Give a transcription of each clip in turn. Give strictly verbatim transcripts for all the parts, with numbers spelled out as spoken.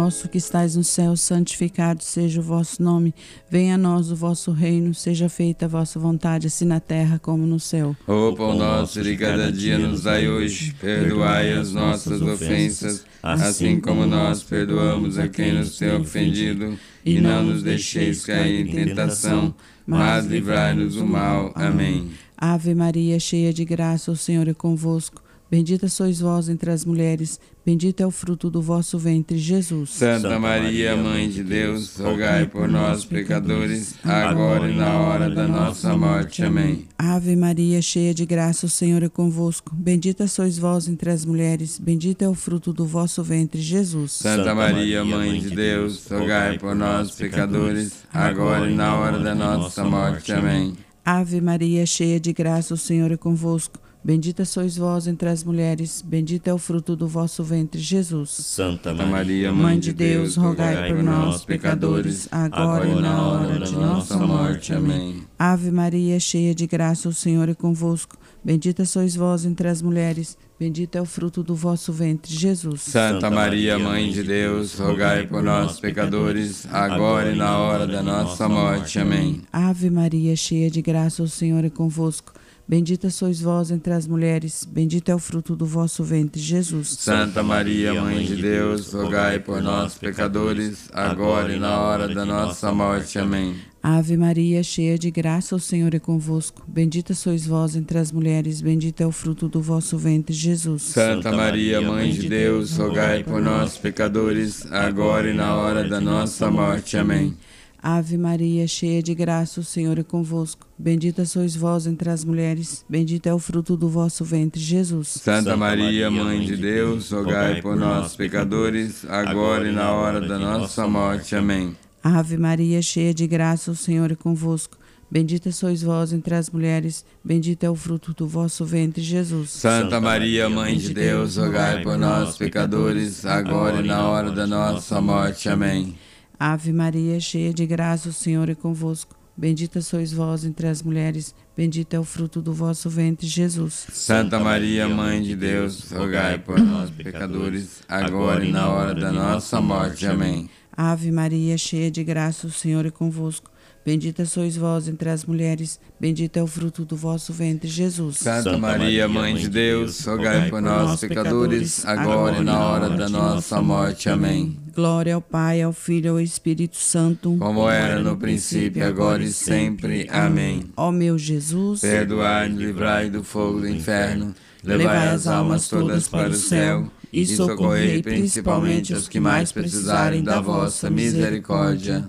nosso que estais no céu, santificado seja o vosso nome. Venha a nós o vosso reino, seja feita a vossa vontade, assim na terra como no céu. O pão nosso de cada dia nos dai hoje. Perdoai as nossas ofensas, assim como nós perdoamos a quem nos tem ofendido. E não nos deixeis cair em tentação, mas livrai-nos do mal. Amém. Ave Maria, cheia de graça, o Senhor é convosco. Bendita sois vós entre as mulheres, bendito é o fruto do vosso ventre, Jesus. Santa Maria, Mãe de Deus, rogai por nós, pecadores, agora e na hora da nossa morte. Amém. Ave Maria, cheia de graça, o Senhor é convosco. Bendita sois vós entre as mulheres, bendito é o fruto do vosso ventre, Jesus. Santa Maria, Mãe de Deus, rogai por nós, pecadores, agora e na hora da nossa morte. Amém. Ave Maria, cheia de graça, o Senhor é convosco. Bendita sois vós entre as mulheres, bendito é o fruto do vosso ventre, Jesus. Santa Maria, Mãe de Deus, rogai por nós, pecadores, agora e na hora de nossa morte. Amém. Ave Maria, cheia de graça, o Senhor é convosco. Bendita sois vós entre as mulheres, bendito é o fruto do vosso ventre, Jesus. Santa Maria, Mãe de Deus, rogai por nós, pecadores, agora e na hora da nossa morte. Amém. Ave Maria, cheia de graça, o Senhor é convosco. Bendita sois vós entre as mulheres, bendito é o fruto do vosso ventre, Jesus. Santa Maria, Mãe de Deus, rogai por nós, pecadores, agora e na hora da nossa morte. Amém. Ave Maria, cheia de graça, o Senhor é convosco. Bendita sois vós entre as mulheres, bendito é o fruto do vosso ventre, Jesus. Santa Maria, Mãe de Deus, rogai por nós, pecadores, agora e na hora da nossa morte. Amém. Ave Maria, cheia de graça, o Senhor é convosco. Bendita sois vós entre as mulheres, bendito é o fruto do vosso ventre, Jesus. Santa Maria, Mãe de Deus, rogai por nós, pecadores, agora e na hora da nossa morte. Amém. Ave Maria, cheia de graça, o Senhor é convosco. Bendita sois vós entre as mulheres, bendito é o fruto do vosso ventre, Jesus. Santa Maria, Mãe de Deus, rogai por nós, pecadores, agora e na hora da nossa morte. Amém. Ave Maria, cheia de graça, o Senhor é convosco. Bendita sois vós entre as mulheres, bendito é o fruto do vosso ventre, Jesus. Santa Maria, Mãe de Deus, rogai por nós, pecadores, agora e na hora da nossa morte. Amém. Ave Maria, cheia de graça, o Senhor é convosco. Bendita sois vós entre as mulheres, bendito é o fruto do vosso ventre, Jesus. Santa Maria, Mãe de Deus, rogai por nós, pecadores, agora e na hora da nossa morte. Amém. Glória ao Pai, ao Filho e ao Espírito Santo, como era no princípio, agora e sempre. Amém. Ó meu Jesus, perdoai-nos, livrai do fogo do inferno, levai as almas todas para o céu e socorrei principalmente os que mais precisarem da vossa misericórdia.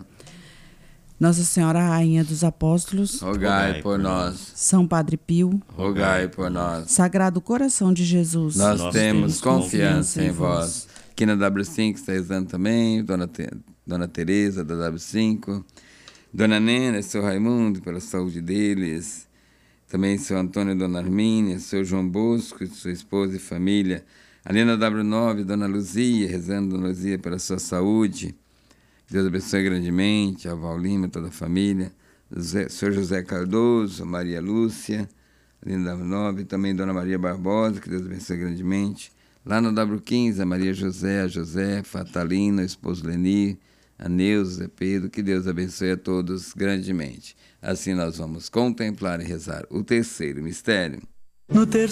Nossa Senhora Rainha dos Apóstolos, rogai por nós. São Padre Pio, rogai por nós. Sagrado Coração de Jesus, nós, nós temos confiança em vós. Aqui na W cinco está rezando também, Dona, Te, Dona Tereza da W cinco, Dona Nena e seu Raimundo, pela saúde deles, também seu Antônio e Dona Armínia, seu João Bosco, sua esposa e família, ali na W nove, Dona Luzia, rezando Dona Luzia pela sua saúde. Deus abençoe grandemente a Val Lima, toda a família, José, senhor José Cardoso, Maria Lúcia, ali na W nove, também Dona Maria Barbosa, que Deus abençoe grandemente. Lá no W quinze, a Maria José, a José, Fatalina, o esposo Leni, a Neuza, Zé Pedro, que Deus abençoe a todos grandemente. Assim nós vamos contemplar e rezar o terceiro mistério. No terceiro